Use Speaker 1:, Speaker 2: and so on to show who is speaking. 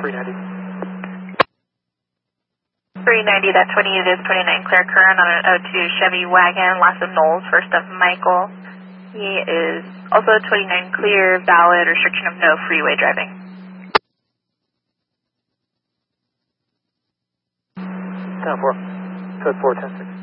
Speaker 1: 390.
Speaker 2: 390, that 28 is 29 clear current on an O2 Chevy wagon, last of Knowles, first of Michael. He is also 29 clear, valid, restriction of no freeway driving.
Speaker 1: 10-4, code 4, 10-6.